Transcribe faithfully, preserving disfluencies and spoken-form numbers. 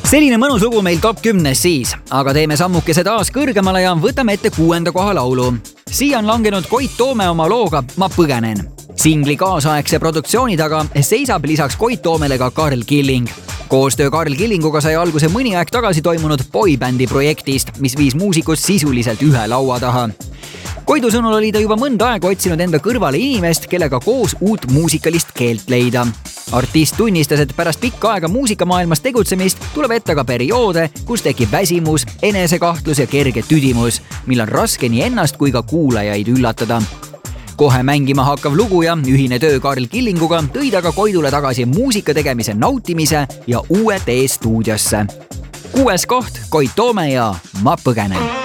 Selline mõnus lugu meil top kümnes siis, aga teeme sammukese taas kõrgemale ja võtame ette kuuenda koha laulu. Siia on langenud Koit Toome oma looga Ma põgenen. Singli kaasaegse produktsiooni taga seisab lisaks Koit Toomele ka Karl Killing. Koostöö Karl Killinguga sai alguse mõni aeg tagasi toimunud boybändi projektist, mis viis muusikud sisuliselt ühe laua taha. Koidu sõnul oli ta juba mõnda aega otsinud enda kõrvale inimest, kellega koos uut muusikalist keelt leida. Artist tunnistas, et pärast pikka aega muusikamaailmas tegutsemist tuleb ette ka perioode, kus tekib väsimus, enesekahtlus ja kerge tüdimus, mil on raske nii ennast kui ka kuulajaid üllatada. Kohe mängima hakkav lugu ja ühine töö Karl Killinguga tõi ta ka Koidule tagasi muusika tegemise nautimise ja uue tee stuudiosse. Kuues koht Koit Toome ja Ma põgenen.